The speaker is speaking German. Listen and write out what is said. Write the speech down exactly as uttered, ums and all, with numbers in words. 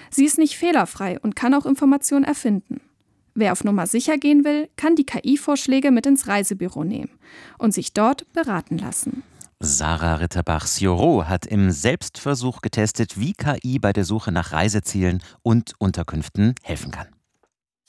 Sie ist nicht fehlerfrei und kann auch Informationen erfinden. Wer auf Nummer sicher gehen will, kann die K I-Vorschläge mit ins Reisebüro nehmen und sich dort beraten lassen. Sarah Ritterbach-Sioro hat im Selbstversuch getestet, wie K I bei der Suche nach Reisezielen und Unterkünften helfen kann.